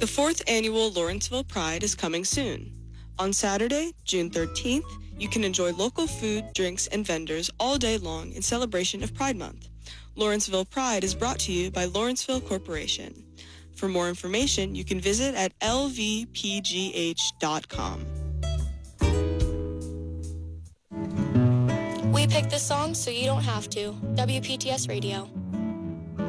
The 4th Annual Lawrenceville Pride is coming soon. On Saturday, June 13th, you can enjoy local food, drinks, and vendors all day long in celebration of Pride Month. Lawrenceville Pride is brought to you by Lawrenceville Corporation. For more information, you can visit at lvpgh.com. We picked this song so you don't have to. WPTS Radio.